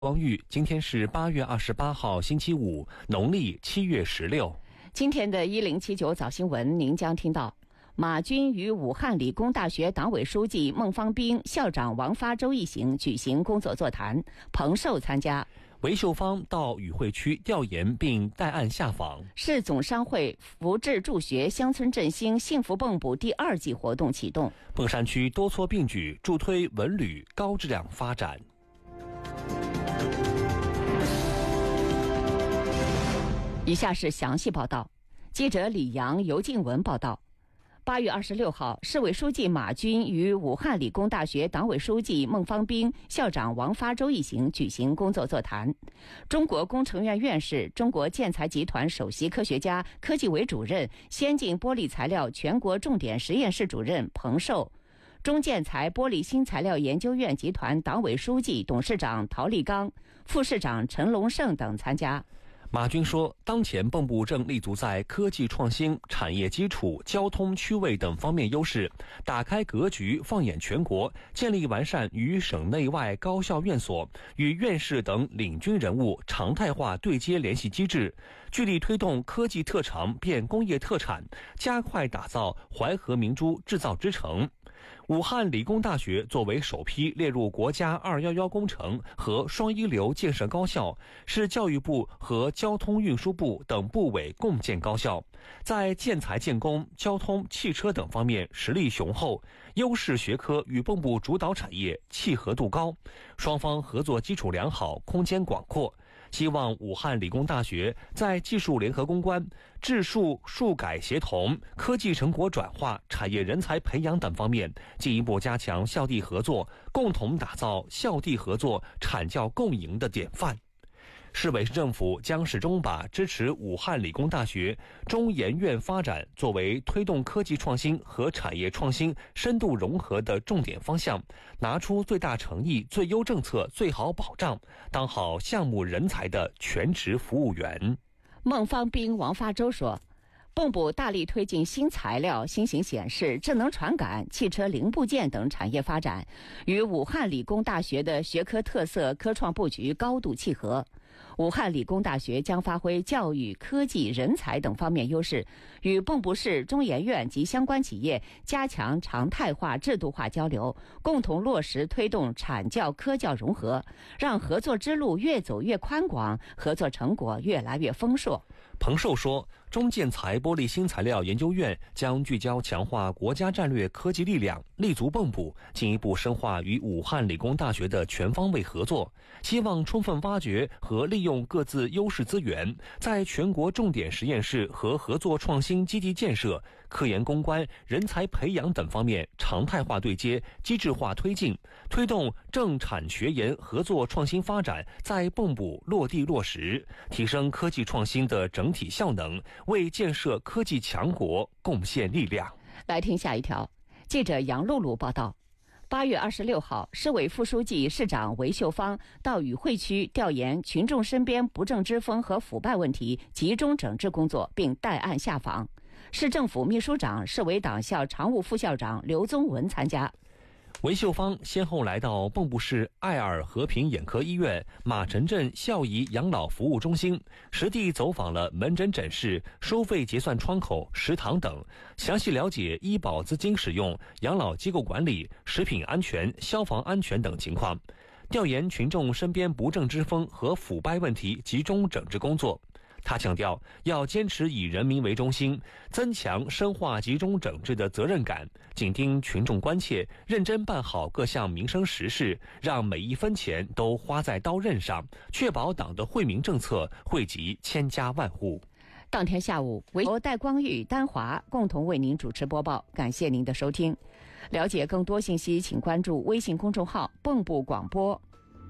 光裕，今天是8月28号，星期五，农历7月16。 今天的1079早新闻，您将听到：马军与武汉理工大学党委书记孟方斌、校长王发周一行举行工作座谈，彭寿参加。 韦秀芳到与会区调研并带案下访。 市总商会福智助学乡村振兴幸福蚌埠第2季活动启动。 凤山区多措并举，助推文旅高质量发展。 以下是详细报道。记者李阳、尤静文报道。8月26号，市委书记马军与武汉理工大学党委书记孟方斌、校长王发周一行举行工作座谈。中国工程院院士、中国建材集团首席科学家、科技委主任、先进玻璃材料全国重点实验室主任彭寿，中建材玻璃新材料研究院集团党委书记、董事长陶立刚、副市长陈龙胜等参加。 马军说，当前蚌埠正立足在科技创新、产业基础、交通区位等方面优势，打开格局，放眼全国，建立完善与省内外高校院所与院士等领军人物常态化对接联系机制，聚力推动科技特长变工业特产，加快打造淮河明珠制造之城。武汉理工大学作为首批列入国家211工程和双一流建设高校，是教育部和交通运输部等部委共建高校，在建材建工、交通、汽车等方面实力雄厚，优势学科与蚌埠主导产业契合度高，双方合作基础良好，空间广阔。希望武汉理工大学在技术联合攻关、质数数改协同、科技成果转化、产业人才培养等方面进一步加强校地合作，共同打造校地合作、产教共赢的典范。市委市政府将始终把支持武汉理工大学中研院发展作为推动科技创新和产业创新深度融合的重点方向，拿出最大诚意、最优政策、最好保障，当好项目人才的全职服务员。 孟方斌、王发周说，蚌埠大力推进新材料、新型显示、智能传感、汽车零部件等产业发展，与武汉理工大学的学科特色、科创布局高度契合。武汉理工大学将发挥教育、科技、人才等方面优势，与蚌埠市中研院及相关企业加强常态化、制度化交流，共同落实推动产教科教融合，让合作之路越走越宽广，合作成果越来越丰硕。 彭寿说，中建材玻璃新材料研究院将聚焦强化国家战略科技力量，立足蚌埠，进一步深化与武汉理工大学的全方位合作，希望充分挖掘和利用各自优势资源，在全国重点实验室和合作创新基地建设、科研攻关、人才培养等方面常态化对接、机制化推进，推动政产学研合作创新发展在蚌埠落地落实，提升科技创新的整体效能，为建设科技强国贡献力量。 来听下一条，记者杨露露报道。8月26号，市委副书记、市长韦秀芳到与会区调研群众身边不正之风和腐败问题集中整治工作，并带案下访。市政府秘书长、市委党校常务副校长刘宗文参加。 韦秀芳先后来到蚌埠市爱尔和平眼科医院、马城镇孝仪养老服务中心，实地走访了门诊诊室、收费结算窗口、食堂等，详细了解医保资金使用、养老机构管理、食品安全、消防安全等情况，调研群众身边不正之风和腐败问题集中整治工作。他强调，要坚持以人民为中心，增强深化集中整治的责任感，紧盯群众关切，认真办好各项民生实事，让每一分钱都花在刀刃上，确保党的惠民政策惠及千家万户。 当天下午，由戴光玉、丹华共同为您主持播报，感谢您的收听。了解更多信息，请关注微信公众号“蚌埠广播”。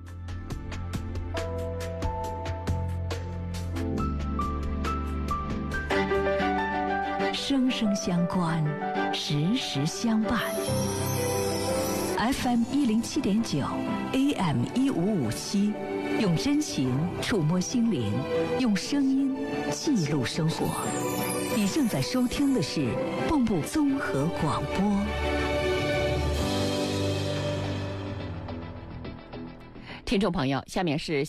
生生相关，时时相伴。FM 107.9 AM 1557，用真情触摸心灵，用声音记录生活。你正在收听的是蚌埠综合广播。 听众朋友，下面是